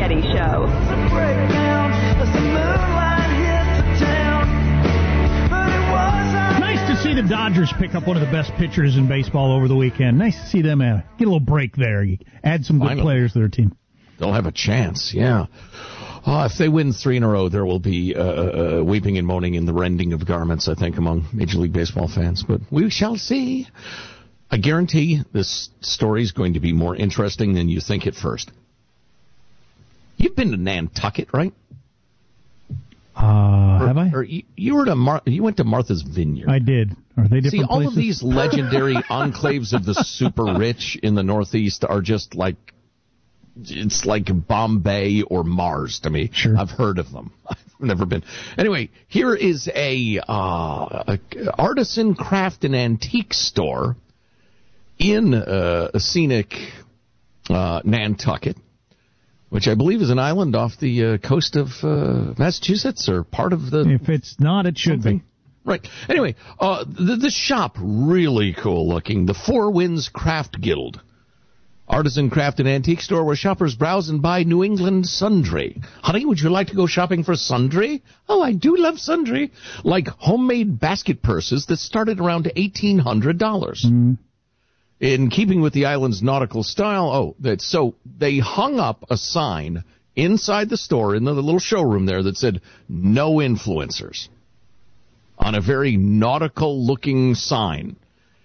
Getty Show. Nice to see the Dodgers pick up one of the best pitchers in baseball over the weekend. Nice to see them get a little break there. You add some good players to their team. They'll have a chance, yeah. If they win 3 in a row, there will be weeping and moaning and the rending of garments, I think, among Major League Baseball fans. But we shall see. I guarantee this story is going to be more interesting than you think at first. You've been to Nantucket, right? Have I? Or you went to Martha's Vineyard. I did. Are they different See, all places? of these legendary enclaves of the super rich in the Northeast are just like, it's like Bombay or Mars to me. Sure. I've heard of them. I've never been. Anyway, here is a artisan craft and antique store in a scenic Nantucket, which I believe is an island off the coast of Massachusetts, or part of the... If it's not, it should be. Right. Anyway, the shop, really cool looking. The Four Winds Craft Guild. Artisan craft and antique store where shoppers browse and buy New England sundry. Honey, would you like to go shopping for sundry? Oh, I do love sundry. Like homemade basket purses that started around $1,800. Mm. In keeping with the island's nautical style, so they hung up a sign inside the store in the little showroom there that said, "No influencers," on a very nautical-looking sign.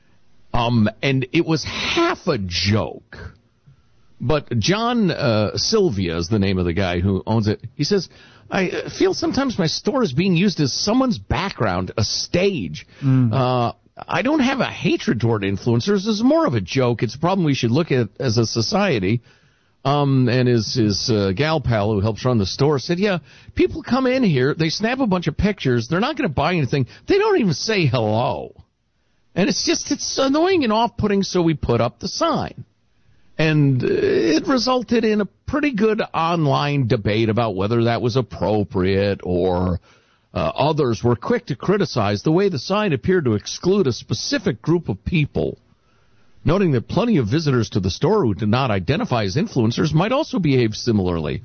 And it was half a joke. But John Sylvia is the name of the guy who owns it. He says, I feel sometimes my store is being used as someone's background, a stage. I don't have a hatred toward influencers. It's more of a joke. It's a problem we should look at as a society. And his gal pal who helps run the store said, yeah, people come in here, they snap a bunch of pictures, they're not going to buy anything. They don't even say hello. And it's annoying and off-putting, so we put up the sign. And it resulted in a pretty good online debate about whether that was appropriate, or others were quick to criticize the way the sign appeared to exclude a specific group of people, noting that plenty of visitors to the store who did not identify as influencers might also behave similarly.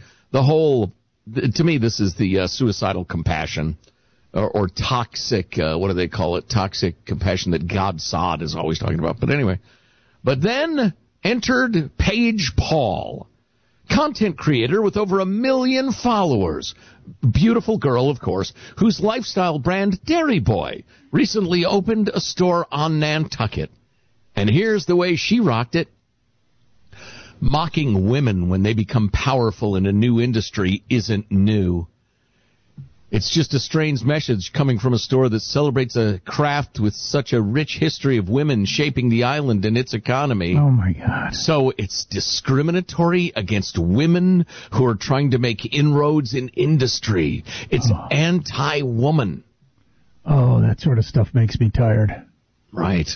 To me, this is the suicidal compassion. Or toxic, what do they call it? Toxic compassion that God Sod is always talking about. But then entered Paige Paul, content creator with over 1 million followers. Beautiful girl, of course, whose lifestyle brand Dairy Boy recently opened a store on Nantucket. And here's the way she rocked it. Mocking women when they become powerful in a new industry isn't new. It's just a strange message coming from a store that celebrates a craft with such a rich history of women shaping the island and its economy. Oh, my God. So it's discriminatory against women who are trying to make inroads in industry. It's anti-woman. Oh, that sort of stuff makes me tired. Right.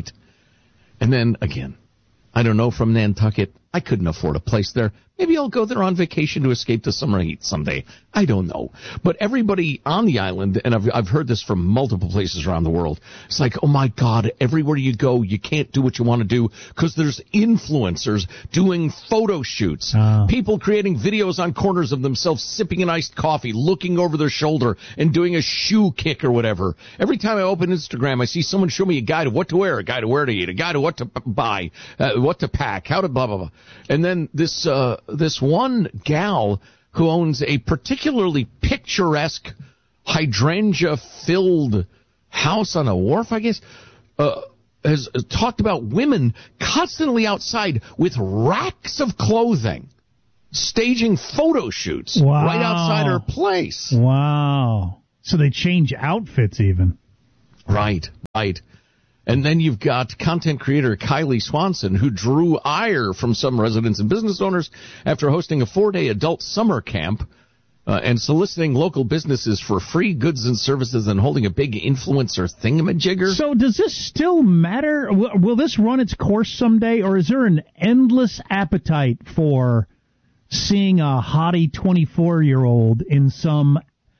And then, again, I don't know, from Nantucket, I couldn't afford a place there. Maybe I'll go there on vacation to escape the summer heat someday. I don't know. But everybody on the island, and I've heard this from multiple places around the world, it's like, oh my God, everywhere you go, you can't do what you want to do because there's influencers doing photo shoots. People creating videos on corners of themselves sipping an iced coffee, looking over their shoulder and doing a shoe kick or whatever. Every time I open Instagram, I see someone show me a guide of what to wear, a guide of where to eat, a guide of what to buy, what to pack, how to blah, blah, blah. And then this one gal who owns a particularly picturesque hydrangea-filled house on a wharf, I guess, has talked about women constantly outside with racks of clothing, staging photo shoots right outside her place. Wow. So they change outfits even. Right. And then you've got content creator Kylie Swanson, who drew ire from some residents and business owners after hosting a 4-day adult summer camp and soliciting local businesses for free goods and services and holding a big influencer thingamajigger. So does this still matter? Will this run its course someday, or is there an endless appetite for seeing a hottie 24-year-old in some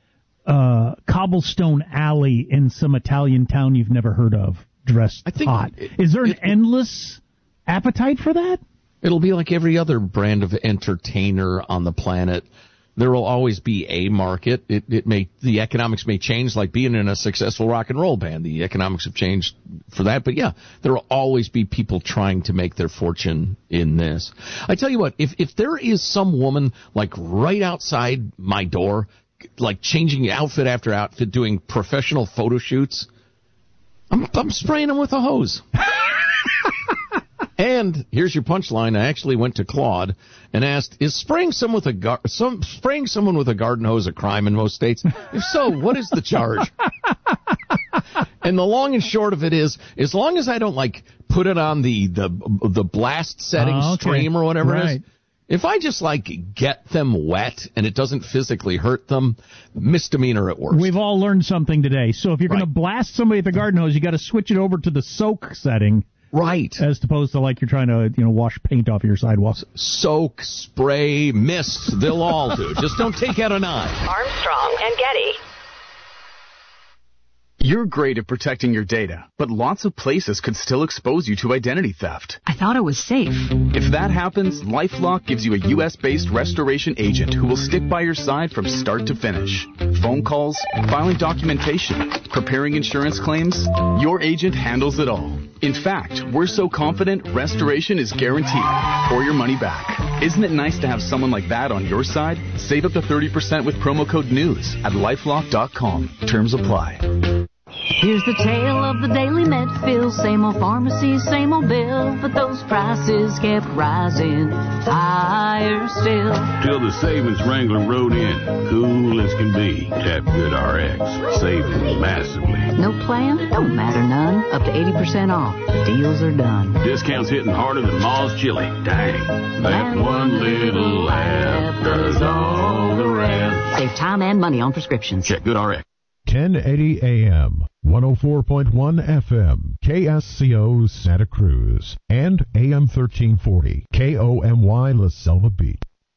cobblestone alley in some Italian town you've never heard of? Dressed hot. Is there an endless appetite for that? It'll be like every other brand of entertainer on the planet. There will always be a market. The economics may change, like being in a successful rock and roll band. The economics have changed for that. But yeah, there will always be people trying to make their fortune in this. I tell you what, if there is some woman like right outside my door, like changing outfit after outfit, doing professional photo shoots, I'm spraying them with a hose. And here's your punchline. I actually went to Claude and asked, is spraying someone with a garden hose a crime in most states? If so, what is the charge? And the long and short of it is, as long as I don't like put it on the blast setting stream or whatever it is, if I just like get them wet and it doesn't physically hurt them, misdemeanor at worst. We've all learned something today. So if you're going to blast somebody with a garden hose, you got to switch it over to the soak setting. Right. As opposed to like you're trying to, wash paint off your sidewalks. Soak, spray, mist, they'll all do. Just don't take out a knife. Armstrong and Getty. You're great at protecting your data, but lots of places could still expose you to identity theft. I thought it was safe. If that happens, LifeLock gives you a U.S.-based restoration agent who will stick by your side from start to finish. Phone calls, filing documentation, preparing insurance claims, your agent handles it all. In fact, we're so confident restoration is guaranteed or your money back. Isn't it nice to have someone like that on your side? Save up to 30% with promo code NEWS at LifeLock.com. Terms apply. Here's the tale of the Daily Medfield. Same old pharmacy, same old bill, but those prices kept rising higher still. Till the savings wrangler rode in, cool as can be. Tap Good RX, savings massively. No plan? Don't matter none. Up to 80% off. Deals are done. Discounts hitting harder than Ma's chili. Dang. That one little app does all the rest. Save time and money on prescriptions. Check Good RX. 1080 AM, 104.1 FM, KSCO Santa Cruz, and AM 1340, KOMY La Selva Beach.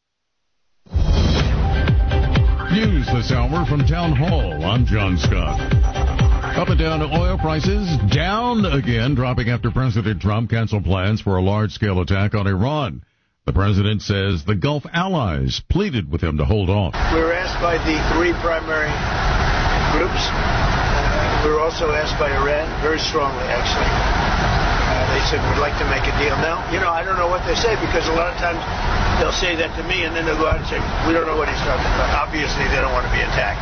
News this hour from Town Hall. I'm John Scott. Up and down oil prices, down again, dropping after President Trump canceled plans for a large-scale attack on Iran. The president says the Gulf allies pleaded with him to hold off. We were asked by the three primary groups. We were also asked by Iran, very strongly, actually. They said, we'd like to make a deal. Now, I don't know what they say, because a lot of times they'll say that to me, and then they'll go out and say, we don't know what he's talking about. Obviously, they don't want to be attacked.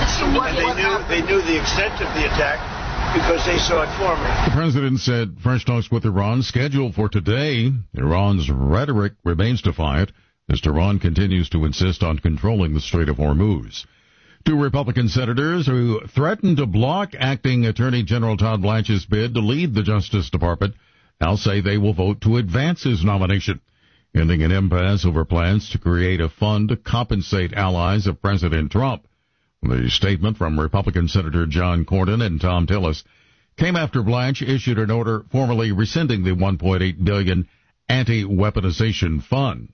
And they knew the extent of the attack, because they saw it forming. The president said fresh talks with Iran scheduled for today. Iran's rhetoric remains defiant as Tehran continues to insist on controlling the Strait of Hormuz. Two Republican senators who threatened to block acting Attorney General Todd Blanche's bid to lead the Justice Department now say they will vote to advance his nomination, ending an impasse over plans to create a fund to compensate allies of President Trump. The statement from Republican Senator John Cornyn and Tom Tillis came after Blanche issued an order formally rescinding the $1.8 billion anti-weaponization fund.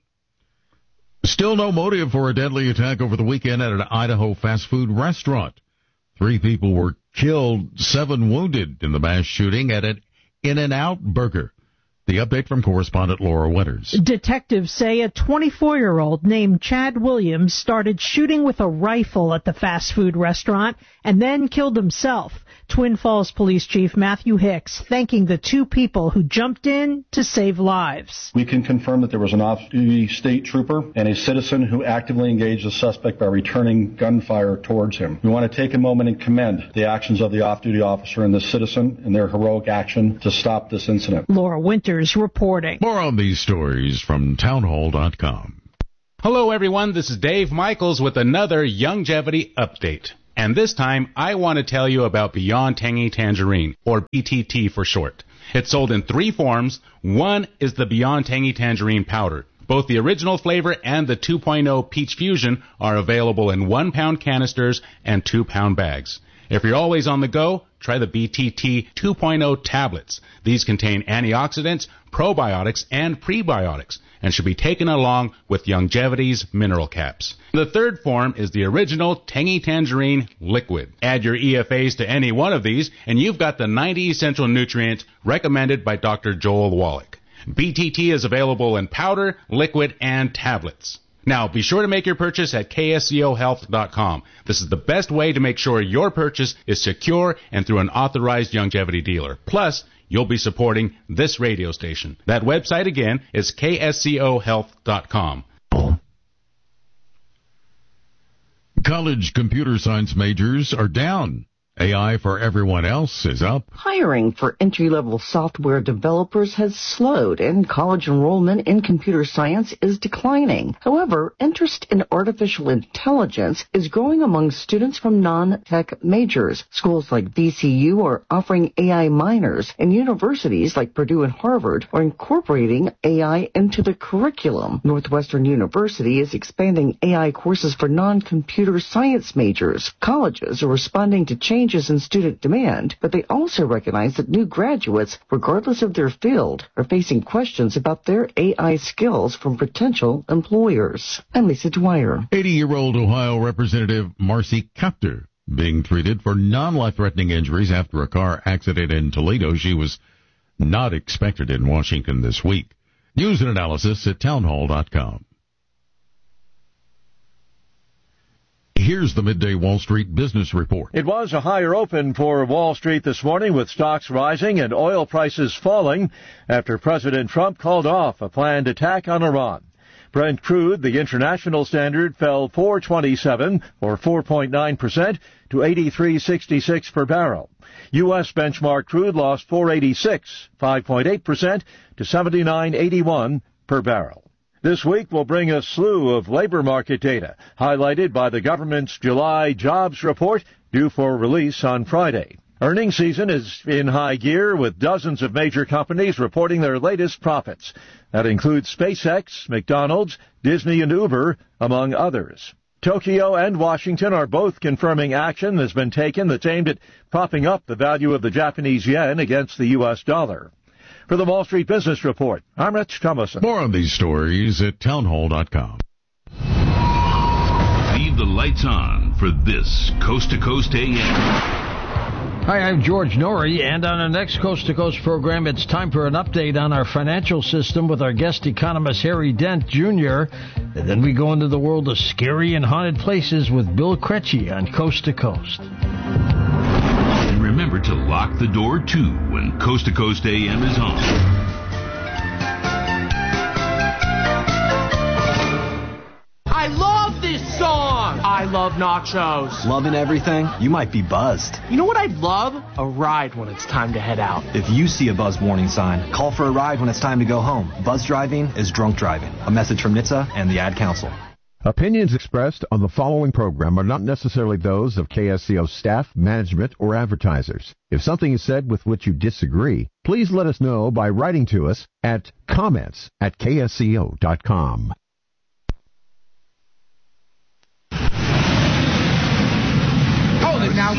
Still no motive for a deadly attack over the weekend at an Idaho fast food restaurant. 3 people were killed, 7 wounded in the mass shooting at an In-N-Out Burger. The update from correspondent Laura Winters. Detectives say a 24-year-old named Chad Williams started shooting with a rifle at the fast food restaurant and then killed himself. Twin Falls Police Chief Matthew Hicks thanking the 2 people who jumped in to save lives. We can confirm that there was an off-duty state trooper and a citizen who actively engaged the suspect by returning gunfire towards him. We want to take a moment and commend the actions of the off-duty officer and the citizen in their heroic action to stop this incident. Laura Winters reporting. More on these stories from townhall.com. Hello, everyone. This is Dave Michaels with another Youngevity update. And this time, I want to tell you about Beyond Tangy Tangerine, or BTT for short. It's sold in 3 forms. One is the Beyond Tangy Tangerine powder. Both the original flavor and the 2.0 Peach Fusion are available in 1-pound canisters and 2-pound bags. If you're always on the go, try the BTT 2.0 tablets. These contain antioxidants, probiotics, and prebiotics, and should be taken along with Youngevity's mineral caps. The third form is the original Tangy Tangerine liquid. Add your EFAs to any one of these, and you've got the 90 essential nutrients recommended by Dr. Joel Wallach. BTT is available in powder, liquid, and tablets. Now, be sure to make your purchase at kscohealth.com. This is the best way to make sure your purchase is secure and through an authorized longevity dealer. Plus, you'll be supporting this radio station. That website again is kscohealth.com. College computer science majors are down. AI for everyone else is up. Hiring for entry-level software developers has slowed, and college enrollment in computer science is declining. However, interest in artificial intelligence is growing among students from non-tech majors. Schools like VCU are offering AI minors, and universities like Purdue and Harvard are incorporating AI into the curriculum. Northwestern University is expanding AI courses for non-computer science majors. Colleges are responding to changes in student demand, but they also recognize that new graduates, regardless of their field, are facing questions about their AI skills from potential employers. I'm Lisa Dwyer. 80-year-old Ohio Representative Marcy Kaptur being treated for non-life-threatening injuries after a car accident in Toledo. She was not expected in Washington this week. News and analysis at townhall.com. Here's the Midday Wall Street Business Report. It was a higher open for Wall Street this morning, with stocks rising and oil prices falling after President Trump called off a planned attack on Iran. Brent crude, the international standard, fell $4.27 or 4.9% to $83.66 per barrel. U.S. benchmark crude lost $4.86, 5.8% to $79.81 per barrel. This week will bring a slew of labor market data, highlighted by the government's July jobs report due for release on Friday. Earnings season is in high gear, with dozens of major companies reporting their latest profits. That includes SpaceX, McDonald's, Disney, and Uber, among others. Tokyo and Washington are both confirming action has been taken that's aimed at propping up the value of the Japanese yen against the U.S. dollar. For the Wall Street Business Report, I'm Rich Thomason. More on these stories at townhall.com. Leave the lights on for this Coast to Coast AM. Hi, I'm George Norrie, and on our next Coast to Coast program, it's time for an update on our financial system with our guest economist Harry Dent Jr., and then we go into the world of scary and haunted places with Bill Crecci on Coast to Coast. And remember to lock the door, too, when Coast to Coast AM is on. I love this song! I love nachos. Loving everything? You might be buzzed. You know what I'd love? A ride when it's time to head out. If you see a buzz warning sign, call for a ride when it's time to go home. Buzz driving is drunk driving. A message from NHTSA and the Ad Council. Opinions expressed on the following program are not necessarily those of KSCO staff, management, or advertisers. If something is said with which you disagree, please let us know by writing to us at comments@ksco.com. Hold it now.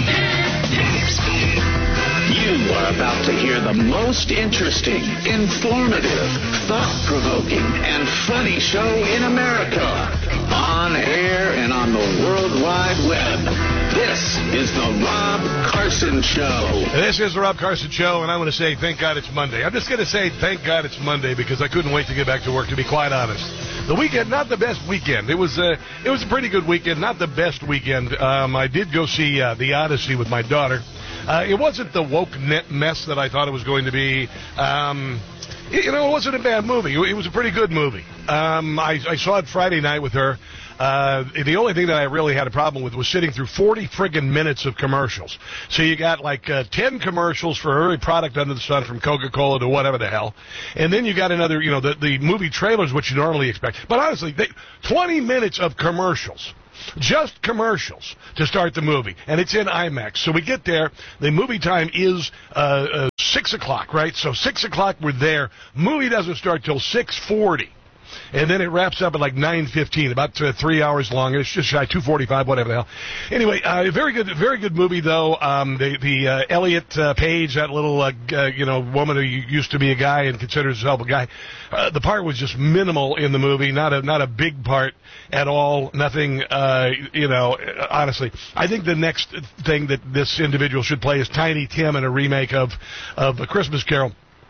You are about to hear the most interesting, informative, thought-provoking, and funny show in America. On air and on the World Wide Web. This is the Rob Carson Show. This is the Rob Carson Show, and I'm going to say thank God it's Monday. I'm just going to say thank God it's Monday because I couldn't wait to get back to work, to be quite honest. The weekend, not the best weekend. It was a pretty good weekend, not the best weekend. I did go see The Odyssey with my daughter. It wasn't the woke mess that I thought it was going to be. It wasn't a bad movie. It was a pretty good movie. I saw it Friday night with her. The only thing that I really had a problem with was sitting through 40 friggin' minutes of commercials. So you got like 10 commercials for every product under the sun, from Coca-Cola to whatever the hell. And then you got another, the movie trailers, which you normally expect. But honestly, 20 minutes of commercials. Just commercials to start the movie, and it's in IMAX. So we get there. The movie time is 6 o'clock, right? So 6 o'clock we're there. Movie doesn't start till 6:40. And then it wraps up at like 9:15, about 3 hours long. It's just shy 2:45, whatever the hell. Anyway, very good movie though. The Elliot Page, that little woman who used to be a guy and considers herself a guy. The part was just minimal in the movie, not a big part at all. Nothing. Honestly, I think the next thing that this individual should play is Tiny Tim in a remake of A Christmas Carol.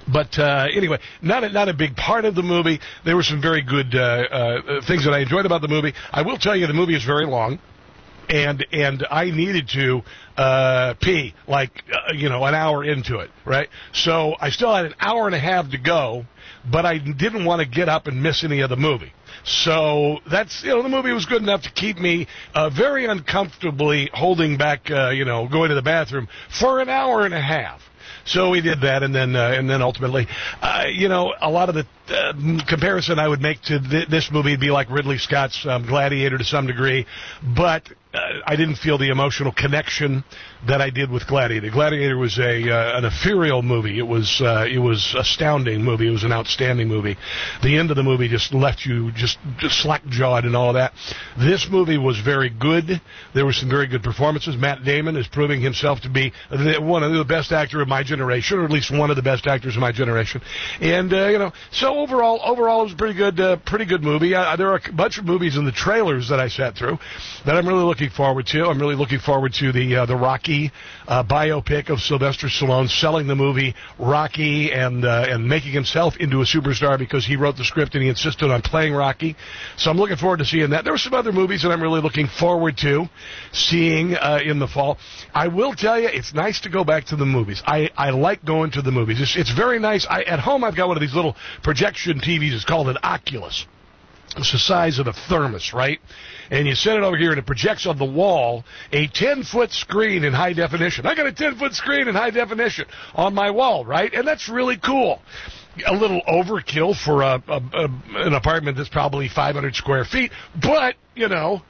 But anyway, not a big part of the movie. There were some very good things that I enjoyed about the movie. I will tell you the movie is very long. And I needed to pee an hour into it, right? So I still had an hour and a half to go, but I didn't want to get up and miss any of the movie. So that's, the movie was good enough to keep me very uncomfortably holding back, going to the bathroom for an hour and a half. So we did that, and then ultimately, a lot of the comparison I would make to this movie would be like Ridley Scott's Gladiator to some degree, but I didn't feel the emotional connection that I did with Gladiator. Gladiator was an ethereal movie. It was astounding movie. It was an outstanding movie. The end of the movie just left you just slack-jawed and all of that. This movie was very good. There were some very good performances. Matt Damon is proving himself to be one of the best actors of my generation, or at least one of the best actors of my generation. And so overall it was a pretty good movie. There are a bunch of movies in the trailers that I sat through that I'm really looking forward to. I'm really looking forward to the Rocky biopic of Sylvester Stallone, selling the movie Rocky and making himself into a superstar because he wrote the script and he insisted on playing Rocky. So I'm looking forward to seeing that. There were some other movies that I'm really looking forward to seeing in the fall. I will tell you, it's nice to go back to the movies. I like going to the movies. It's very nice. At home, I've got one of these little projection TVs. It's called an Oculus. It's the size of a thermos, right? And you set it over here, and it projects on the wall a 10-foot screen in high definition. I got a 10-foot screen in high definition on my wall, right? And that's really cool. A little overkill for an apartment that's probably 500 square feet, but here's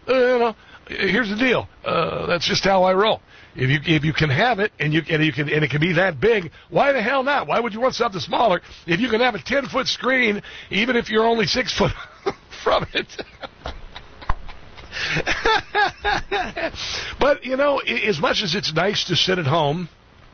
the deal. That's just how I roll. If you can have it and it can be that big, why the hell not? Why would you want something smaller if you can have a 10-foot screen, even if you're only 6 foot from it? But as much as it's nice to sit at home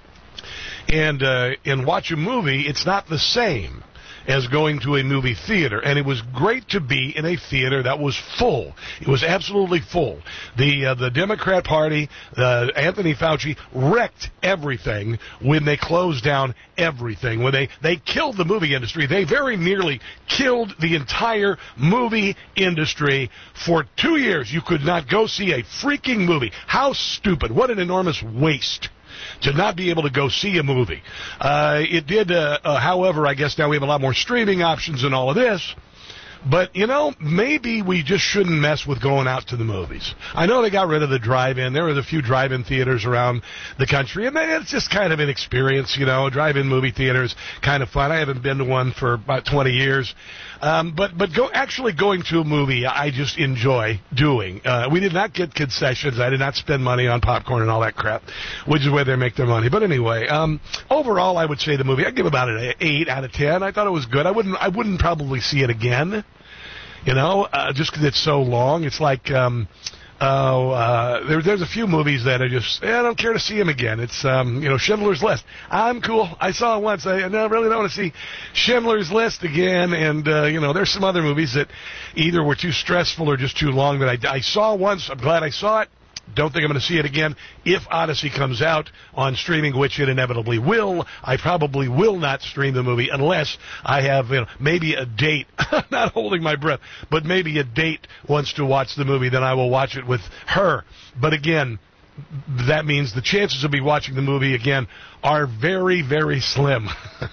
and watch a movie, it's not the same as going to a movie theater. And it was great to be in a theater that was full. It was absolutely full. The Democrat Party, Anthony Fauci, wrecked everything when they closed down everything. When they killed the movie industry, they very nearly killed the entire movie industry. For 2 years, you could not go see a freaking movie. How stupid. What an enormous waste to not be able to go see a movie. It did, however, I guess now we have a lot more streaming options and all of this. But, maybe we just shouldn't mess with going out to the movies. I know they got rid of the drive-in. There were a few drive-in theaters around the country, and it's just kind of an experience, drive-in movie theaters, kind of fun. I haven't been to one for about 20 years. But actually going to a movie, I just enjoy doing. We did not get concessions. I did not spend money on popcorn and all that crap, which is where they make their money. But anyway, overall, I would say the movie, I'd give about an 8 out of 10. I thought it was good. I wouldn't probably see it again. Just because it's so long. It's like, there's a few movies that are just, I don't care to see them again. It's, Schindler's List. I'm cool. I saw it once. I really don't want to see Schindler's List again. And, there's some other movies that either were too stressful or just too long that I saw once. I'm glad I saw it. Don't think I'm going to see it again. If Odyssey comes out on streaming, which it inevitably will, I probably will not stream the movie unless I have maybe a date. Not holding my breath, but maybe a date wants to watch the movie, then I will watch it with her. But again, that means the chances of me watching the movie again are very, very slim.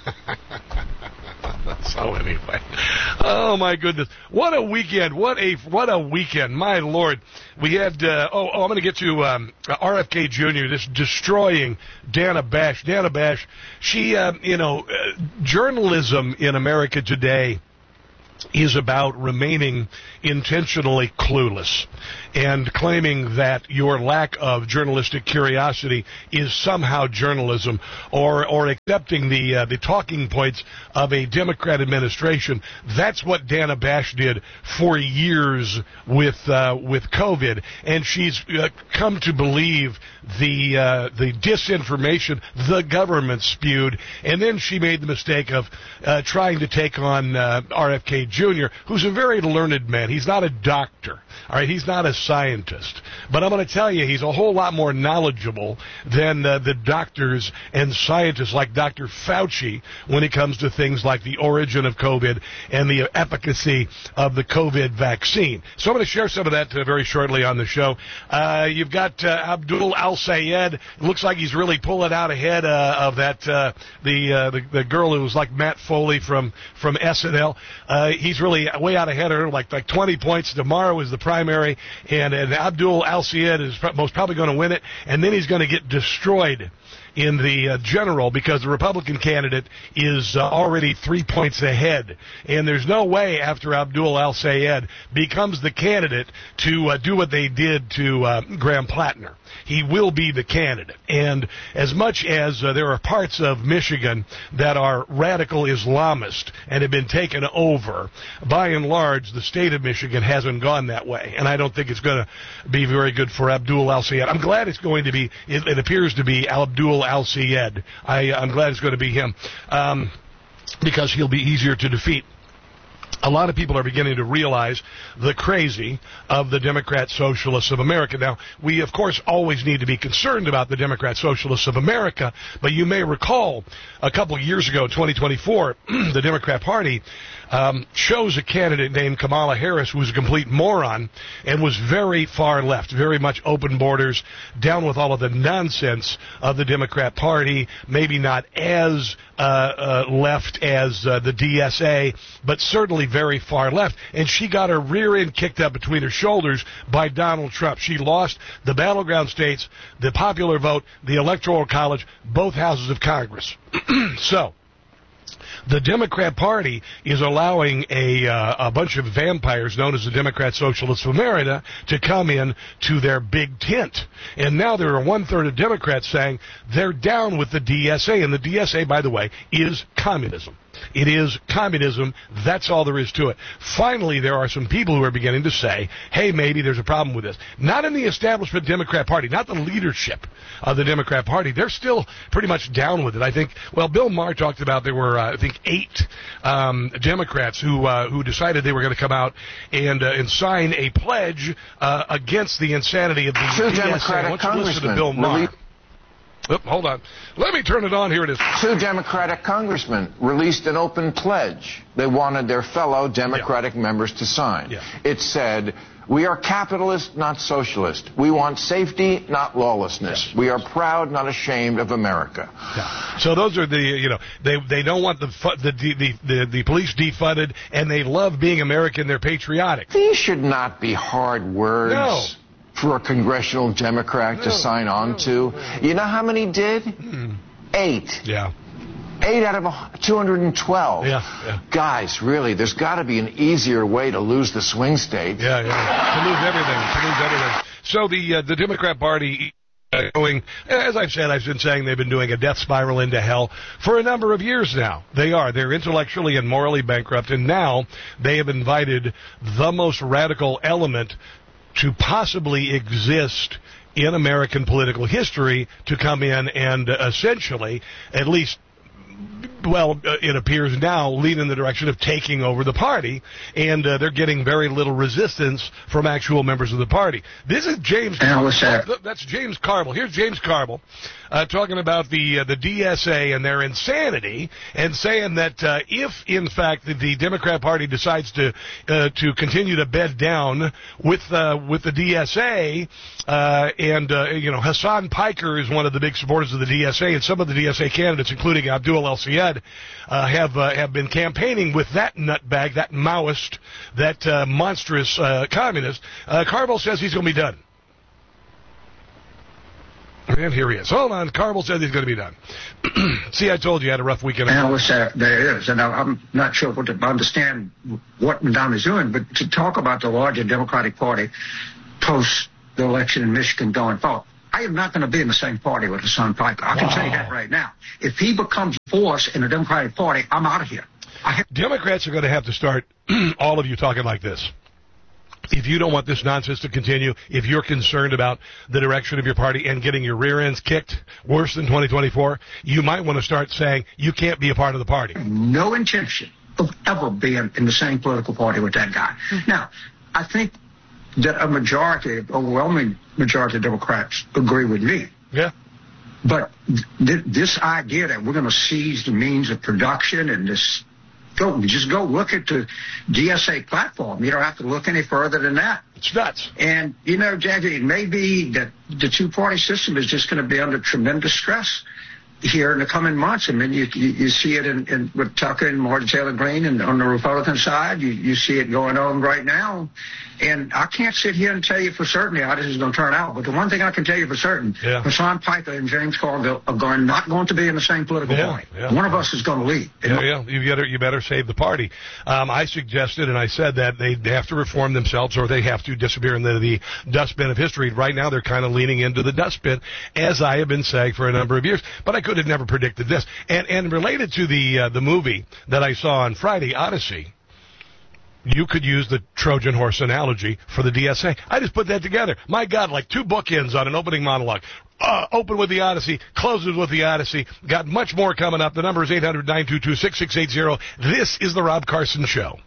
So anyway, oh my goodness, what a weekend! What a weekend! My Lord, we had. I'm going to get to RFK Jr. This destroying Dana Bash. Dana Bash. She, journalism in America today is about remaining intentionally clueless and claiming that your lack of journalistic curiosity is somehow journalism, or accepting the talking points of a Democrat administration. That's what Dana Bash did for years with COVID, and she's come to believe the disinformation the government spewed, and then she made the mistake of trying to take on RFK Jr., who's a very learned man. He's not a doctor. All right, he's not a scientist. But I'm going to tell you, he's a whole lot more knowledgeable than the doctors and scientists like Dr. Fauci when it comes to things like the origin of COVID and the efficacy of the COVID vaccine. So I'm going to share some of that very shortly on the show. You've got Abdul Al-Sayed. Looks like he's really pulling out ahead of that the girl who was like Matt Foley from SNL. He's really way out ahead of her, like 20 points. Tomorrow is the primary, and Abdul Al-Sayed is most probably going to win it, and then he's going to get destroyed in the general because the Republican candidate is already 3 points ahead. And there's no way after Abdul Al-Sayed becomes the candidate to do what they did to Graham Plattner. He will be the candidate. And as much as there are parts of Michigan that are radical Islamist and have been taken over, by and large, the state of Michigan hasn't gone that way. And I don't think it's going to be very good for Abdul Al-Sayed. I'm glad it's going to be, it appears to be Abdul Al-Sayed. I'm glad it's going to be him because he'll be easier to defeat. A lot of people are beginning to realize the crazy of the Democrat Socialists of America. Now, we, of course, always need to be concerned about the Democrat Socialists of America, but you may recall a couple of years ago, 2024, the Democrat Party chose a candidate named Kamala Harris who was a complete moron and was very far left, very much open borders, down with all of the nonsense of the Democrat Party, maybe not as left as the DSA, but certainly very far left. And she got her rear end kicked up between her shoulders by Donald Trump. She lost the battleground states, the popular vote, the Electoral College, both houses of Congress. So the Democrat Party is allowing a bunch of vampires known as the Democrat Socialists of America to come in to their big tent. And now there are 1/3 of Democrats saying they're down with the DSA. And the DSA, by the way, is communism. It is communism. That's all there is to it. Finally, there are some people who are beginning to say, hey, maybe there's a problem with this. Not in the establishment Democrat Party, not the leadership of the Democrat Party. They're still pretty much down with it. I think, well, Bill Maher talked about there were, I think, 8 Democrats who decided they were going to come out and sign a pledge against the insanity of the DSA. Democratic congressmen listen to Bill Maher. Hold on. Let me turn it on. Here it is. 2 Democratic congressmen released an open pledge they wanted their fellow Democratic members to sign. It said, we are capitalist, not socialist. We want safety, not lawlessness. We are proud, not ashamed of America. So those are the, they don't want the police defunded, and they love being American. They're patriotic. These should not be hard words. No. For a congressional Democrat to sign on to. You know how many did? 8. Yeah. 8 out of 212. Yeah. Guys, really, there's got to be an easier way to lose the swing state. Yeah. To lose everything. So the Democrat Party going, as I've been saying, they've been doing a death spiral into hell for a number of years now. They're intellectually and morally bankrupt, and now they have invited the most radical element to possibly exist in American political history to come in and essentially, at least, well, it appears now, lead in the direction of taking over the party, and they're getting very little resistance from actual members of the party. This is James Carville. That's James Carville. Here's James Carville talking about the DSA and their insanity, and saying that if, in fact, the Democrat Party decides to continue to bed down with the DSA, and Hassan Piker is one of the big supporters of the DSA, and some of the DSA candidates, including Abdul Al-Sayed, have been campaigning with that nutbag, that Maoist, that monstrous communist. Carville says he's going to be done. And here he is. Hold on. Carville says he's going to be done. See, I told you I had a rough weekend. Analyst, there is, and I'm not sure what to understand what Madame is doing, but to talk about the larger Democratic Party post the election in Michigan going forward, I am not going to be in the same party with Hassan Piker. I can say that right now. If he becomes a force in the Democratic Party, I'm out of here. Democrats are going to have to start, all of you, talking like this. If you don't want this nonsense to continue, if you're concerned about the direction of your party and getting your rear ends kicked worse than 2024, you might want to start saying you can't be a part of the party. No intention of ever being in the same political party with that guy. Now, I think that a overwhelming majority of Democrats agree with me. Yeah. But this idea that we're going to seize the means of production and just go look at the DSA platform. You don't have to look any further than that. It's nuts. And, Jackie, it may be that the two-party system is just going to be under tremendous stress here in the coming months. I mean, you see it with Tucker and Marjorie Taylor Greene, and on the Republican side, you see it going on right now. And I can't sit here and tell you for certain how this is going to turn out. But the one thing I can tell you for certain, Hassan Piker and James Carville are not going to be in the same political party. Yeah. One of us is going to leave. You better save the party. I suggested and I said that they have to reform themselves or they have to disappear into the dustbin of history. Right now, they're kind of leaning into the dustbin, as I have been saying for a number of years. But I could have never predicted this. And related to the movie that I saw on Friday, Odyssey, you could use the Trojan horse analogy for the DSA. I just put that together. My God, like two bookends on an opening monologue. Open with the Odyssey, closes with the Odyssey. Got much more coming up. The number is 800-922-6680. This is the Rob Carson Show.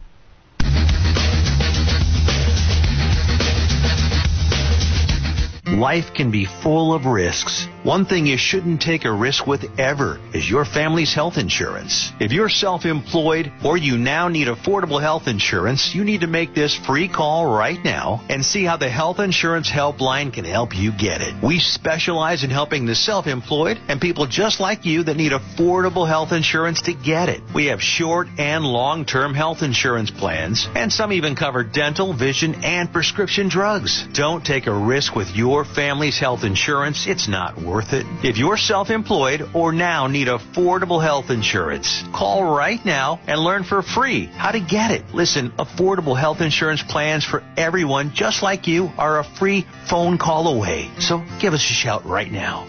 Life can be full of risks. One thing you shouldn't take a risk with ever is your family's health insurance. If you're self-employed or you now need affordable health insurance, you need to make this free call right now and see how the Health Insurance Helpline can help you get it. We specialize in helping the self-employed and people just like you that need affordable health insurance to get it. We have short and long-term health insurance plans, and some even cover dental, vision, and prescription drugs. Don't take a risk with your family's health insurance. It's not worth it. If you're self-employed or now need affordable health insurance, call right now and learn for free how to get it. Listen, affordable health insurance plans for everyone just like you are a free phone call away. So give us a shout right now.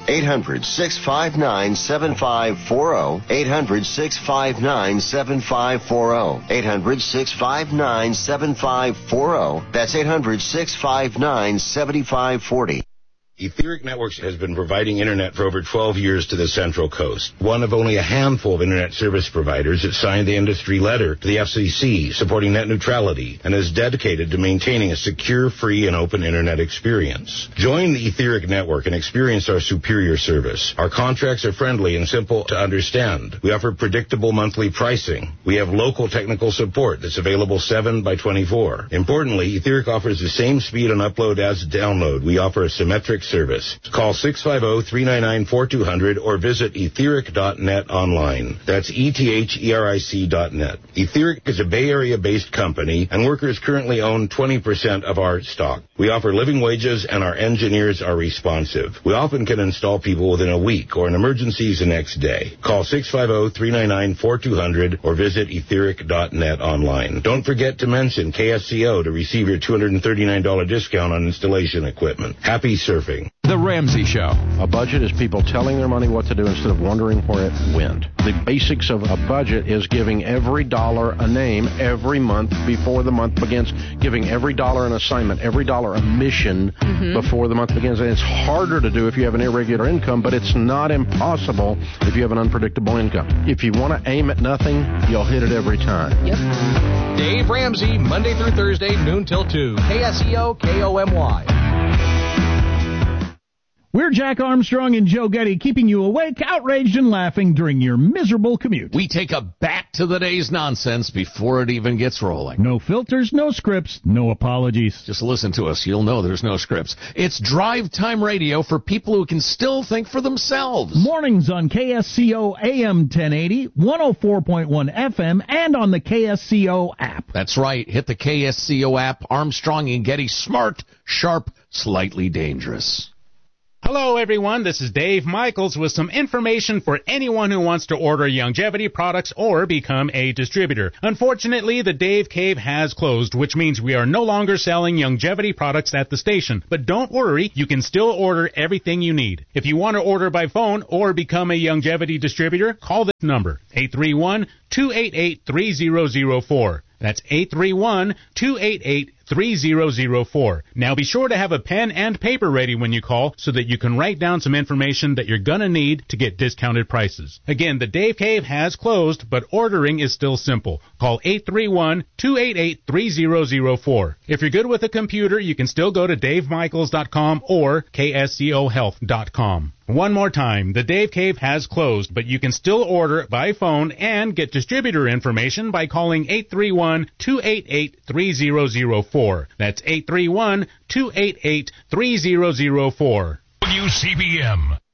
800-659-7540. 800-659-7540. 800-659-7540. That's 800-659-7540. Etheric Networks has been providing internet for over 12 years to the Central Coast. One of only a handful of internet service providers that signed the industry letter to the FCC supporting net neutrality and is dedicated to maintaining a secure, free, and open internet experience. Join the Etheric Network and experience our superior service. Our contracts are friendly and simple to understand. We offer predictable monthly pricing. We have local technical support that's available 7/24. Importantly, Etheric offers the same speed on upload as download. We offer a symmetric service. Call 650-399-4200 or visit etheric.net online. That's ETHERIC.net. Etheric is a Bay Area-based company, and workers currently own 20% of our stock. We offer living wages, and our engineers are responsive. We often can install people within a week or in emergencies the next day. Call 650-399-4200 or visit etheric.net online. Don't forget to mention KSCO to receive your $239 discount on installation equipment. Happy surfing. The Ramsey Show. A budget is people telling their money what to do instead of wondering where it went. The basics of a budget is giving every dollar a name every month before the month begins, giving every dollar an assignment, every dollar a mission before the month begins. And it's harder to do if you have an irregular income, but it's not impossible if you have an unpredictable income. If you want to aim at nothing, you'll hit it every time. Yep. Dave Ramsey, Monday through Thursday, noon till 2. KSEO, KOMY. We're Jack Armstrong and Joe Getty, keeping you awake, outraged, and laughing during your miserable commute. We take a back to the day's nonsense before it even gets rolling. No filters, no scripts, no apologies. Just listen to us. You'll know there's no scripts. It's drive time radio for people who can still think for themselves. Mornings on KSCO AM 1080, 104.1 FM, and on the KSCO app. That's right. Hit the KSCO app. Armstrong and Getty, smart, sharp, slightly dangerous. Hello, everyone. This is Dave Michaels with some information for anyone who wants to order Youngevity products or become a distributor. Unfortunately, the Dave Cave has closed, which means we are no longer selling Youngevity products at the station. But don't worry, you can still order everything you need. If you want to order by phone or become a Youngevity distributor, call this number, 831-288-3004. That's 831-288-3004. 833-004. Now be sure to have a pen and paper ready when you call so that you can write down some information that you're going to need to get discounted prices. Again, the Dave Cave has closed, but ordering is still simple. Call 831-288-3004. If you're good with a computer, you can still go to davemichaels.com or kscohealth.com. One more time, the Dave Cave has closed, but you can still order by phone and get distributor information by calling 831-288-3004. That's 831-288-3004. WCBM.